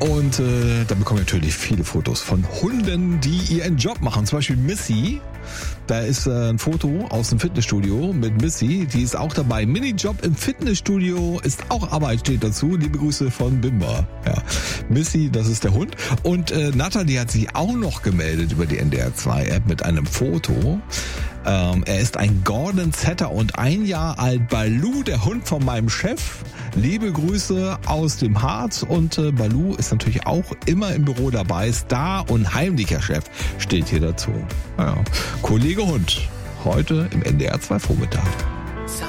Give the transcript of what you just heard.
Und da bekommen wir natürlich viele Fotos von Hunden, die ihren Job machen. Zum Beispiel Missy. Da ist ein Foto aus dem Fitnessstudio mit Missy. Die ist auch dabei. Minijob im Fitnessstudio ist auch Arbeit, steht dazu. Liebe Grüße von Bimba. Ja. Missy, das ist der Hund. Und Natalie hat sich auch noch gemeldet über die NDR2-App mit einem Foto. Er ist ein Gordon Setter und 1 Jahr alt. Baloo, der Hund von meinem Chef. Liebe Grüße aus dem Harz. Und Baloo ist natürlich auch immer im Büro dabei. Star und heimlicher Chef steht hier dazu. Ja. Kollege Hund, heute im NDR 2 Vormittag.